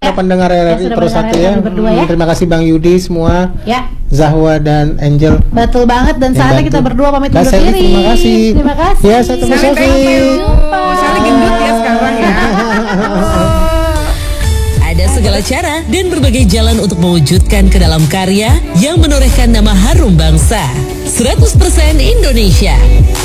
Pendengar RRI Pro 1 ya. Terima kasih Bang Yudi semua. Ya. Zahwa dan Angel. Betul banget, dan saatnya kita berdua pamit undur diri. Terima kasih. Terima kasih. Ya, saya tunggu Sofi. Soalnya gendut ya sekarang ya. Ada segala cara dan berbagai jalan untuk mewujudkan ke dalam karya yang menorehkan nama harum bangsa. 100% Indonesia.